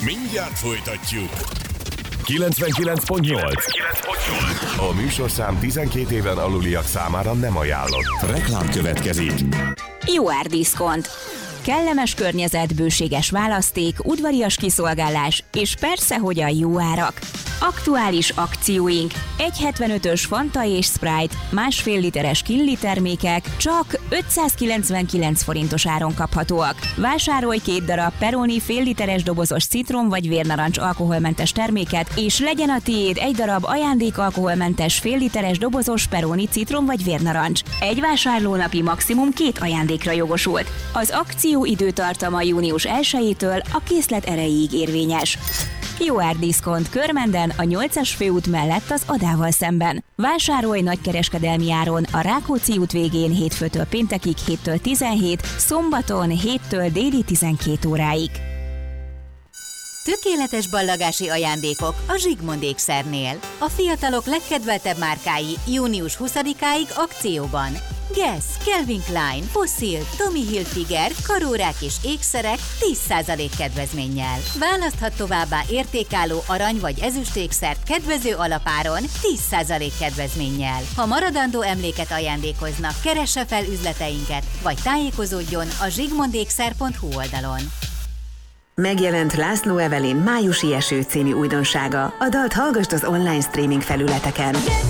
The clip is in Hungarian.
Mindjárt folytatjuk. 99.8. A műsorszám 12 éven aluliak számára nem ajánlott. Reklám következik. UR Diszkont. Kellemes környezet, bőséges választék, udvarias kiszolgálás, és persze, hogy a jó árak. Aktuális akcióink: 1,75-ös Fanta és Sprite, 1,5 literes Kinley termékek csak 599 forintos áron kaphatóak. Vásárolj 2 darab Peroni fél literes dobozos citrom vagy vérnarancs alkoholmentes terméket, és legyen a tiéd 1 darab ajándék alkoholmentes fél literes dobozos Peroni citrom vagy vérnarancs. Egy vásárlónapi maximum 2 ajándékra jogosult. Az akció időtartama június 1-től a készlet erejéig érvényes. UR Diszkont Körmenden, a 8-as főút mellett az Adával szemben. Vásárolj nagykereskedelmi áron a Rákóczi út végén hétfőtől péntekig 7-től 17, szombaton 7-től déli 12 óráig. Tökéletes ballagási ajándékok a Zsigmond ékszernél. A fiatalok legkedveltebb márkái június 20-áig akcióban. Guess, Calvin Klein, Fossil, Tommy Hilfiger, karórák és ékszerek 10% kedvezménnyel. Választhat továbbá értékálló arany vagy ezüst ékszert kedvező alapáron 10% kedvezménnyel. Ha maradandó emléket ajándékoznak, keresse fel üzleteinket, vagy tájékozódjon a zsigmondékszer.hu oldalon. Megjelent László Evelyn Májusi eső című újdonsága. A dalt hallgasd az online streaming felületeken.